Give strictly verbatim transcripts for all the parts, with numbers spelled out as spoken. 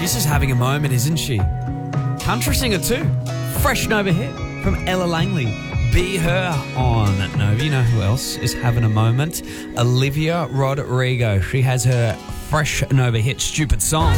She's just having a moment, isn't she? Country singer too. Fresh Nova hit from Ella Langley. Be Her on Nova. You know who else is having a moment? Olivia Rodrigo. She has her Fresh Nova hit, Stupid Song.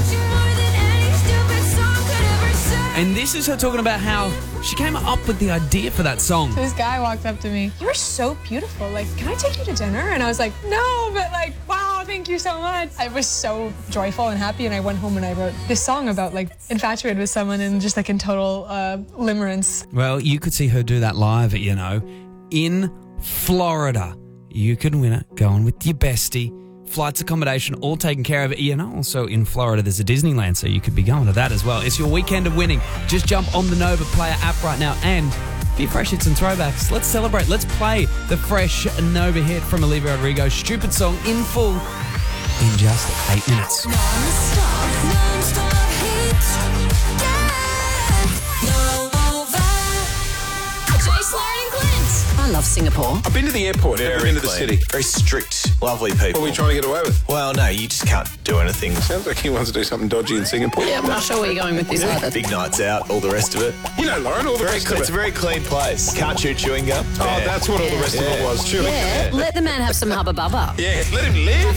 And this is her talking about how she came up with the idea for that song. This guy walked up to me. You're so beautiful. Like, can I take you to dinner? And I was like, no, but like, wow, thank you so much. I was so joyful and happy, and I went home and I wrote this song about like infatuated with someone and just like in total uh, limerence. Well, you could see her do that live, you know, in Florida. You can win it going with your bestie. Flights, accommodation, all taken care of. You know, also in Florida, there's a Disneyland, so you could be going to that as well. It's your weekend of winning. Just jump on the Nova Player app right now and for your fresh hits and throwbacks. Let's celebrate. Let's play the Fresh Nova hit from Olivia Rodrigo, Stupid Song, in full in just eight minutes. Non-stop, non-stop hits. Yeah. Nova. Jace, Lauren and Clint. I love Singapore. I've been to the airport, never been to the clean. city. Very strict, lovely people. What are we trying to get away with? Well, no, you just can't do anything. Sounds like he wants to do something dodgy in Singapore. Yeah, I'm not sure where you're going with this either. Big nights out, all the rest of it. You know, Lauren, all the Very rest clean, of it's it. a very clean place. Can't chew chewing gum. Oh, Yeah. that's what all the rest of it Yeah. was. Surely. Yeah, let the man have some hubba bubba. Yeah, let him live.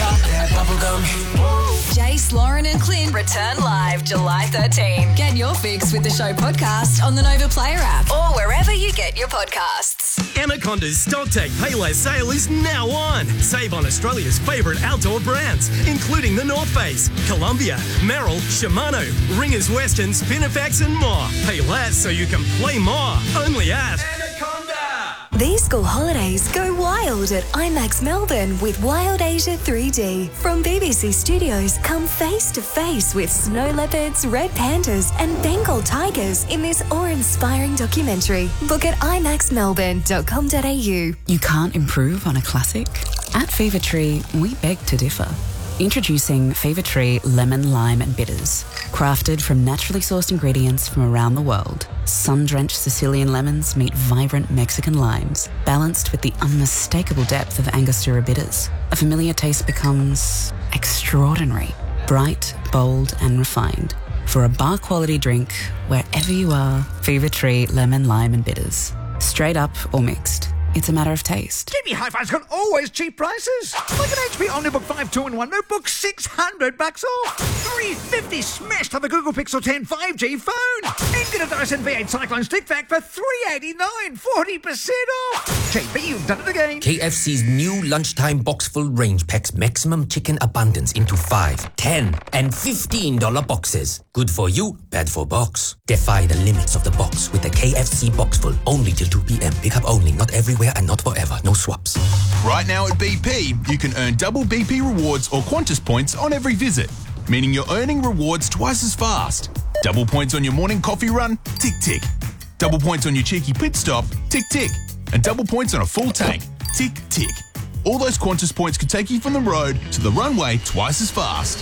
Jace, Lauren and Clint return live July thirteenth. Get your fix with the show podcast on the Nova Player app or wherever you get your podcasts. Anaconda's Stocktake Payless sale is now on. Save on Australia's favourite outdoor brands, including the North Face, Columbia, Merrill, Shimano, Ringers Western, Spinifex and more. Pay less so you can play more. Only at Anaconda. These school holidays go wild at IMAX Melbourne with Wild Asia three D. From B B C Studios, come face to face with snow leopards, red pandas and Bengal tigers in this awe-inspiring documentary. Book at i max melbourne dot com dot a u. You can't improve on a classic? At Fever Tree, we beg to differ. Introducing Fever Tree Lemon, Lime and Bitters. Crafted from naturally sourced ingredients from around the world, sun-drenched Sicilian lemons meet vibrant Mexican limes, balanced with the unmistakable depth of Angostura bitters. A familiar taste becomes extraordinary, bright, bold and refined. For a bar-quality drink, wherever you are, Fever Tree Lemon, Lime and Bitters. Straight up or mixed. It's a matter of taste. G B Hi-Fi's got always cheap prices. Like an H P Omnibook five two in one notebook, six hundred bucks off. three fifty smashed on the Google Pixel ten five G phone. And get a Dyson V eight Cyclone Stick Vac for three eighty-nine, forty percent off. J B, you've done it again. K F C's new lunchtime box full range packs maximum chicken abundance into five, ten, and fifteen dollar boxes. Good for you, bad for box. Defy the limits of the box with the K F C box full only till two p.m. Pick up only, not everywhere and not forever. No swaps. Right now at B P, you can earn double B P rewards or Qantas points on every visit, meaning you're earning rewards twice as fast. Double points on your morning coffee run? Tick, tick. Double points on your cheeky pit stop? Tick, tick. And double points on a full tank? Tick, tick. All those Qantas points could take you from the road to the runway twice as fast.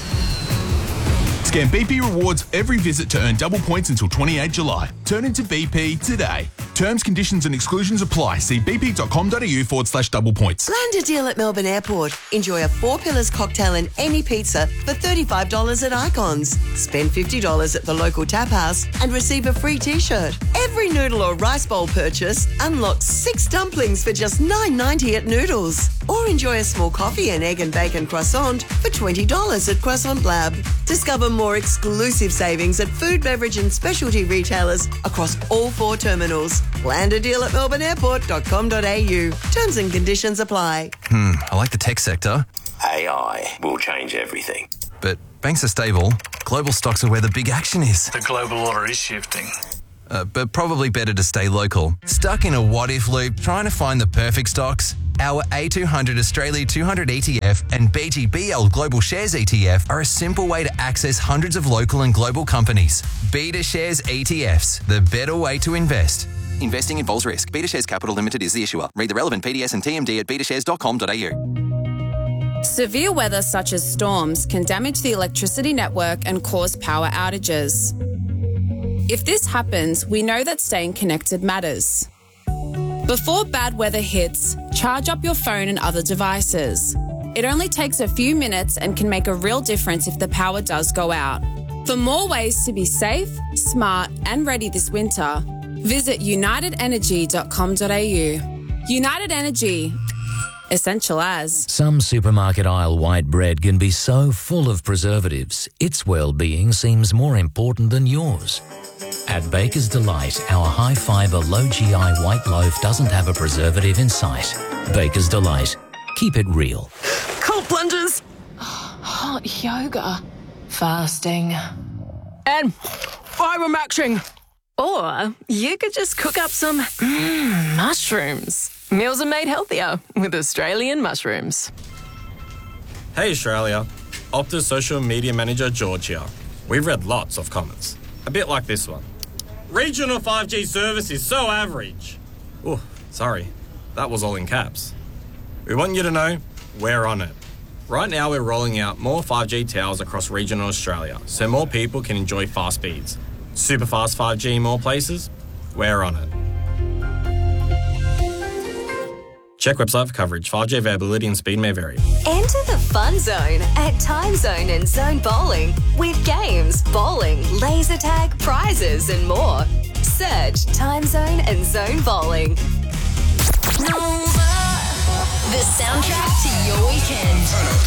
Scan B P rewards every visit to earn double points until twenty-eighth of July. Turn into B P today. Terms, conditions and exclusions apply. See bp.com.au forward slash double points. Land a deal at Melbourne Airport. Enjoy a Four Pillars cocktail and Amy pizza for thirty-five dollars at Icons. Spend fifty dollars at the local tap house and receive a free t-shirt. Every noodle or rice bowl purchase unlocks six dumplings for just nine ninety at Noodles. Or enjoy a small coffee and egg and bacon croissant for twenty dollars at Croissant Lab. Discover more exclusive savings at food, beverage and specialty retailers across all four terminals. Land a deal at melbourne airport dot com dot a u. Terms and conditions apply. Hmm, I like the tech sector. A I will change everything. But banks are stable. Global stocks are where the big action is. The global order is shifting. Uh, but probably better to stay local. Stuck in a what-if loop trying to find the perfect stocks? Our A two hundred Australia two hundred E T F and B G B L Global Shares E T F are a simple way to access hundreds of local and global companies. Beta Shares E T Fs, the better way to invest. Investing involves risk. Beta Shares Capital Limited is the issuer. Read the relevant P D S and T M D at beta shares dot com dot a u. Severe weather such as storms can damage the electricity network and cause power outages. If this happens, we know that staying connected matters. Before bad weather hits, charge up your phone and other devices. It only takes a few minutes and can make a real difference if the power does go out. For more ways to be safe, smart and ready this winter, visit united energy dot com dot a u. United Energy. Essential as. Some supermarket aisle white bread can be so full of preservatives, its well-being seems more important than yours. At Baker's Delight, our high-fibre, low-G I white loaf doesn't have a preservative in sight. Baker's Delight. Keep it real. Cold plunges. Hot yoga. Fasting. And fibre-maxing. Or you could just cook up some mm, mushrooms. Meals are made healthier with Australian mushrooms. Hey Australia, Optus social media manager George here. We've read lots of comments, a bit like this one. Regional five G service is so average. Oh, sorry, that was all in caps. We want you to know we're on it. Right now we're rolling out more five G towers across regional Australia so more people can enjoy fast speeds. Super fast five G in more places? We're on it. Check website for coverage. five G availability and speed may vary. Enter the fun zone at Time Zone and Zone Bowling with games, bowling, laser tag, prizes and more. Search Time Zone and Zone Bowling. The soundtrack to your weekend.